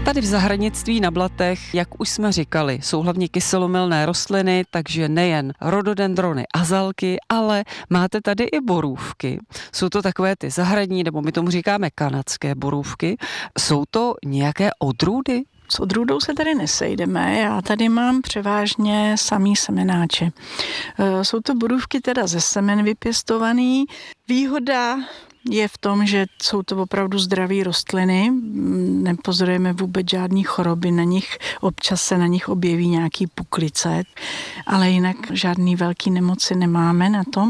Tady v zahradnictví na Blatech, jak už jsme říkali, jsou hlavně kyselomylné rostliny, takže nejen rododendrony, azalky, ale máte tady i borůvky. Jsou to takové ty zahradní, nebo my tomu říkáme kanadské borůvky. Jsou to nějaké odrůdy? S odrůdou se tady nesejdeme, já tady mám převážně samý semenáče. Jsou to borůvky teda ze semen vypěstovaný. Výhoda je v tom, že jsou to opravdu zdraví rostliny, nepozorujeme vůbec žádný choroby na nich, občas se na nich objeví nějaký puklice, ale jinak žádný velký nemoci nemáme na tom.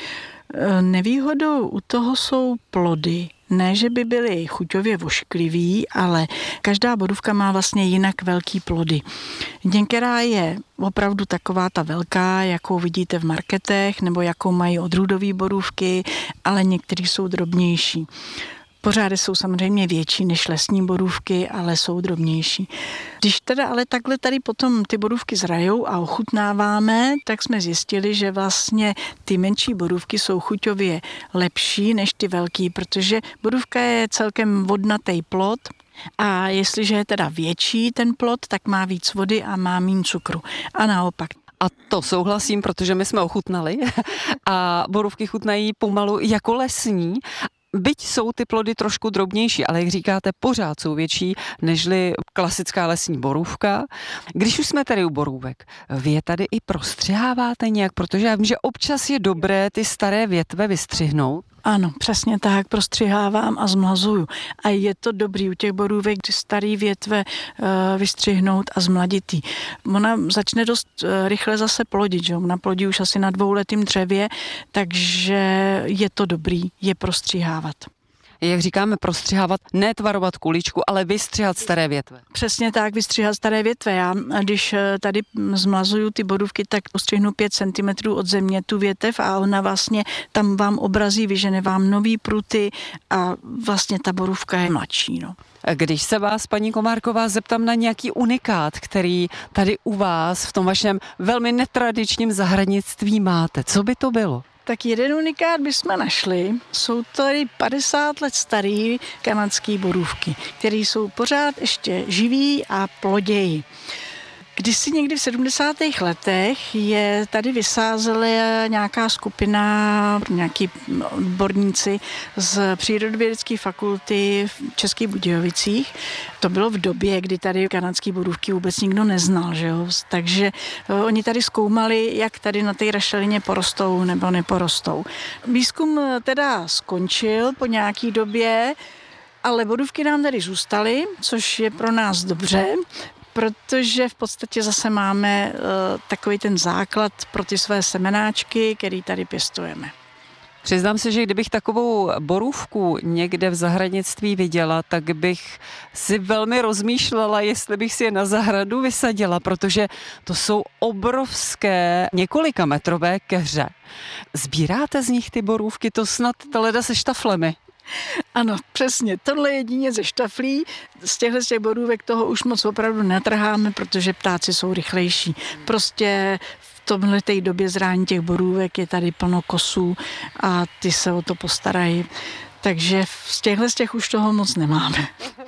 Nevýhodou u toho jsou plody. Ne, že by byly chuťově vošklivý, ale každá borůvka má vlastně jinak velký plody. Některá je opravdu taková ta velká, jakou vidíte v marketech, nebo jakou mají odrůdové borůvky, ale některé jsou drobnější. Pořády jsou samozřejmě větší než lesní borůvky, ale jsou drobnější. Když teda ale takhle tady potom ty borůvky zrajou a ochutnáváme, tak jsme zjistili, že vlastně ty menší borůvky jsou chuťově lepší než ty velký, protože borůvka je celkem vodnatý plod, a jestliže je teda větší ten plod, tak má víc vody a má méně cukru. A naopak. A to souhlasím, protože my jsme ochutnali a borůvky chutnají pomalu jako lesní. Byť jsou ty plody trošku drobnější, ale jak říkáte, pořád jsou větší nežli klasická lesní borůvka. Když už jsme tady u borůvek, vy je tady i prostřiháváte nějak, protože já vím, že občas je dobré ty staré větve vystřihnout. Ano, přesně tak, prostřihávám a zmlazuju. A je to dobrý u těch borůvek, kdy starý větve vystřihnout a zmladitý. Ona začne dost rychle zase plodit, že? Ona plodí už asi na 2letým dřevě, takže je to dobrý je prostřihávat. Jak říkáme, prostřihávat, ne tvarovat kuličku, ale vystřihat staré větve. Přesně tak, vystřihat staré větve. Já, když tady zmlazuju ty borůvky, tak postřihnu 5 cm od země tu větev a ona vlastně tam vám obrazí, vyžene vám nový pruty a vlastně ta borůvka je mladší. No. Když se vás, paní Komárková, zeptám na nějaký unikát, který tady u vás v tom vašem velmi netradičním zahradnictví máte, co by to bylo? Tak jeden unikát bychom našli. Jsou tady 50 let starý kanadský borůvky, které jsou pořád ještě živý a plodějí. Kdysi někdy v 70. letech je tady vysázela nějaká skupina, nějaký odborníci z Přírodovědecké fakulty v Českých Budějovicích. To bylo v době, kdy tady kanadský borůvky vůbec nikdo neznal, že jo? Takže oni tady zkoumali, jak tady na té rašelině porostou nebo neporostou. Výzkum teda skončil po nějaký době, ale borůvky nám tady zůstaly, což je pro nás dobře, protože v podstatě zase máme takový ten základ pro ty své semenáčky, který tady pěstujeme. Přiznám se, že kdybych takovou borůvku někde v zahradnictví viděla, tak bych si velmi rozmýšlela, jestli bych si je na zahradu vysadila, protože to jsou obrovské několikametrové keře. Sbíráte z nich ty borůvky, to snad leda se štaflemi? Ano, přesně. Tohle jedině ze štaflí. Z těch borůvek toho už moc opravdu netrháme, protože ptáci jsou rychlejší. Prostě v tomhleté době zrání těch borůvek je tady plno kosů a ty se o to postarají. Takže z těch už toho moc nemáme.